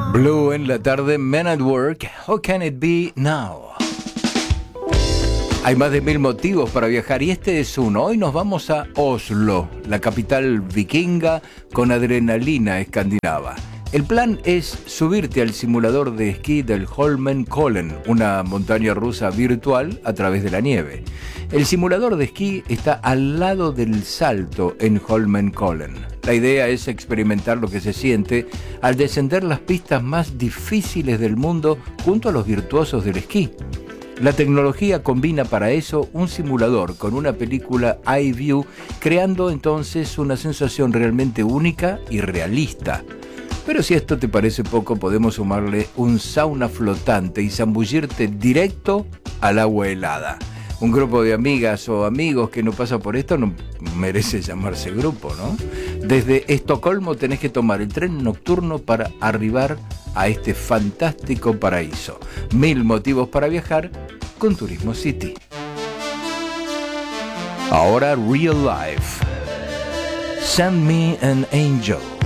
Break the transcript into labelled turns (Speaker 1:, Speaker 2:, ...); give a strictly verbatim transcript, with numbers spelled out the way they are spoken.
Speaker 1: Blue en la tarde, Men at Work, How Can It Be Now? Hay más de mil motivos para viajar y este es uno. Hoy nos vamos a Oslo, la capital vikinga con adrenalina escandinava. El plan es subirte al simulador de esquí del Holmenkollen, una montaña rusa virtual a través de la nieve. El simulador de esquí está al lado del salto en Holmenkollen. La idea es experimentar lo que se siente al descender las pistas más difíciles del mundo junto a los virtuosos del esquí. La tecnología combina para eso un simulador con una película iView, creando entonces una sensación realmente única y realista. Pero si esto te parece poco, podemos sumarle un sauna flotante y zambullirte directo al agua helada. Un grupo de amigas o amigos que no pasa por esto no merece llamarse grupo, ¿no? Desde Estocolmo tenés que tomar el tren nocturno para arribar a este fantástico paraíso. Mil motivos para viajar con Turismo City. Ahora Real Life. Send Me an Angel.